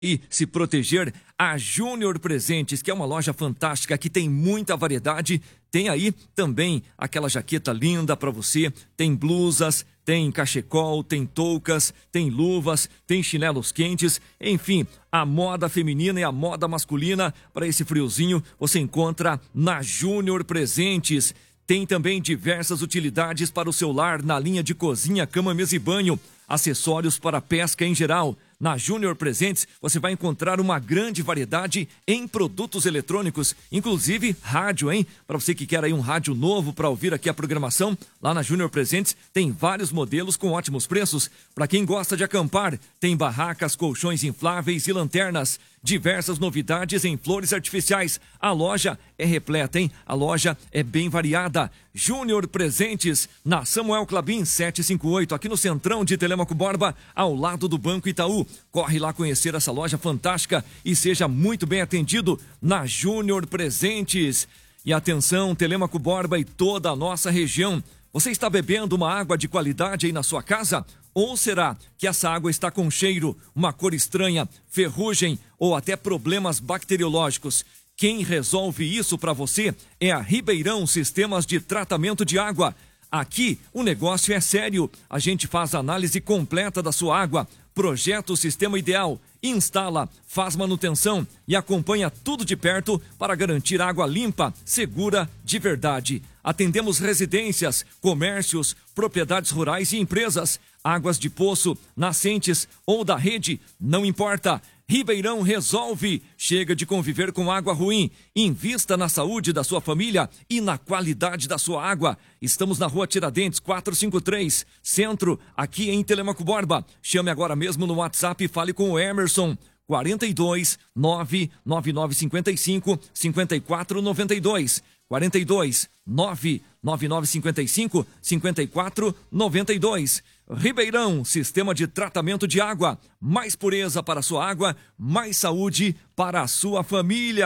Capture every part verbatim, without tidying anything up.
E se proteger, a Júnior Presentes, que é uma loja fantástica, que tem muita variedade. Tem aí também aquela jaqueta linda para você, tem blusas, tem cachecol, tem toucas, tem luvas, tem chinelos quentes, enfim, a moda feminina e a moda masculina para esse friozinho você encontra na Júnior Presentes. Tem também diversas utilidades para o seu lar na linha de cozinha, cama, mesa e banho, acessórios para pesca em geral. Na Júnior Presentes, você vai encontrar uma grande variedade em produtos eletrônicos, inclusive rádio, hein? Para você que quer aí um rádio novo para ouvir aqui a programação, lá na Júnior Presentes tem vários modelos com ótimos preços. Para quem gosta de acampar, tem barracas, colchões infláveis e lanternas. Diversas novidades em flores artificiais. A loja é repleta, hein? A loja é bem variada. Júnior Presentes, na Samuel Clabin setecentos e cinquenta e oito, aqui no centrão de Telêmaco Borba, ao lado do Banco Itaú. Corre lá conhecer essa loja fantástica e seja muito bem atendido na Júnior Presentes. E atenção, Telêmaco Borba e toda a nossa região. Você está bebendo uma água de qualidade aí na sua casa? Ou será que essa água está com cheiro, uma cor estranha, ferrugem ou até problemas bacteriológicos? Quem resolve isso para você é a Ribeirão Sistemas de Tratamento de Água. Aqui o negócio é sério. A gente faz a análise completa da sua água, projeta o sistema ideal, instala, faz manutenção e acompanha tudo de perto para garantir água limpa, segura, de verdade. Atendemos residências, comércios, propriedades rurais e empresas. Águas de poço, nascentes ou da rede, não importa. Ribeirão resolve. Chega de conviver com água ruim. Invista na saúde da sua família e na qualidade da sua água. Estamos na Rua Tiradentes, quatrocentos e cinquenta e três, Centro, aqui em Telêmaco Borba. Chame agora mesmo no WhatsApp e fale com o Emerson. quarenta e dois, nove nove nove cinquenta e cinco, cinquenta e quatro noventa e dois. quarenta e dois, nove nove nove cinquenta e cinco, cinquenta e quatro noventa e dois. Ribeirão, sistema de tratamento de água. Mais pureza para a sua água, mais saúde para a sua família.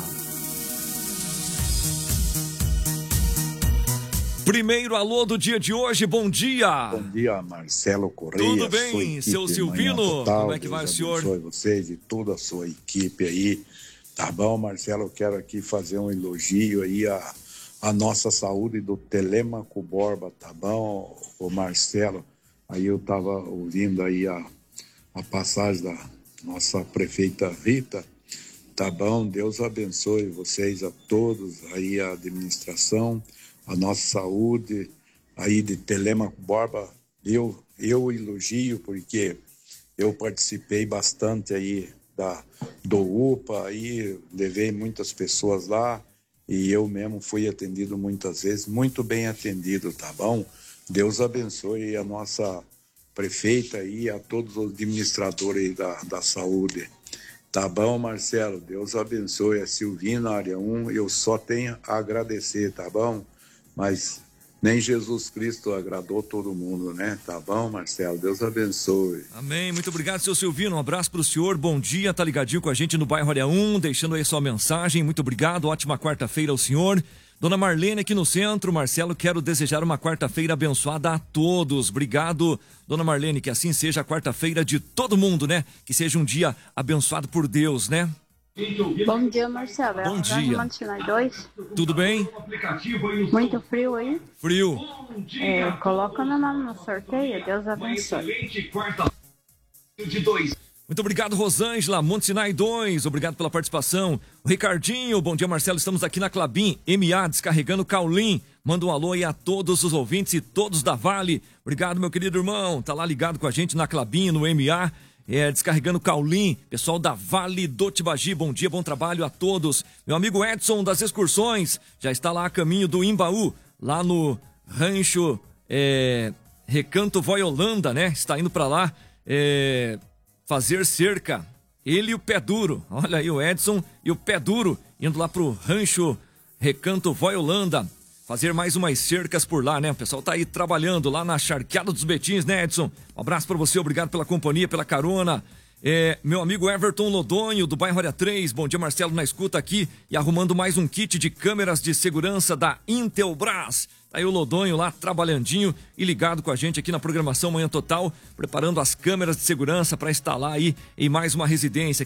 Primeiro alô do dia de hoje, bom dia. Bom dia, Marcelo Correia. Tudo bem, seu Silvino? Total, como é que vai o senhor? Deus abençoe vocês e toda a sua equipe aí. Tá bom, Marcelo, eu quero aqui fazer um elogio aí a, a nossa saúde do Telêmaco Borba, tá bom, o Marcelo? Aí eu tava ouvindo aí a, a passagem da nossa prefeita Rita, tá bom? Deus abençoe vocês a todos, aí a administração, a nossa saúde aí de Telêmaco Borba. Eu, eu elogio porque eu participei bastante aí da, do U P A, aí levei muitas pessoas lá e eu mesmo fui atendido muitas vezes, muito bem atendido, tá bom? Deus abençoe a nossa prefeita e a todos os administradores da, da saúde. Tá bom, Marcelo? Deus abençoe a Silvina, área um. Eu só tenho a agradecer, tá bom? Mas nem Jesus Cristo agradou todo mundo, né? Tá bom, Marcelo? Deus abençoe. Amém. Muito obrigado, seu Silvino. Um abraço para o senhor. Bom dia. Tá ligadinho com a gente no bairro Área um, deixando aí sua mensagem. Muito obrigado. Ótima quarta-feira ao senhor. Dona Marlene aqui no centro. Marcelo, quero desejar uma quarta-feira abençoada a todos. Obrigado, Dona Marlene, que assim seja a quarta-feira de todo mundo, né? Que seja um dia abençoado por Deus, né? Bom dia, Marcelo. Bom dia. dois. Tudo bem? Muito frio aí? Frio. É, coloca meu nome no sorteio. Deus abençoe. Muito obrigado, Rosângela, Monte Sinai dois, obrigado pela participação. O Ricardinho, bom dia, Marcelo, estamos aqui na Clabin, M A, descarregando Caulim. Manda um alô aí a todos os ouvintes e todos da Vale. Obrigado, meu querido irmão, tá lá ligado com a gente na Clabin, no M A, é, descarregando Caulim. Pessoal da Vale do Tibagi, bom dia, bom trabalho a todos. Meu amigo Edson das Excursões, já está lá a caminho do Imbaú, lá no rancho é, Recanto Voiolanda, né? Está indo para lá, é... fazer cerca, ele e o Pé Duro. Olha aí o Edson e o Pé Duro indo lá pro rancho Recanto Voiolanda, fazer mais umas cercas por lá, né? O pessoal tá aí trabalhando lá na Charqueada dos Betins, né, Edson? Um abraço para você, obrigado pela companhia, pela carona. É, meu amigo Everton Lodonho, do bairro Área três. Bom dia, Marcelo, na escuta aqui e arrumando mais um kit de câmeras de segurança da Intelbras. Tá aí o Lodonho lá trabalhandinho e ligado com a gente aqui na programação Manhã Total, preparando as câmeras de segurança para instalar aí em mais uma residência.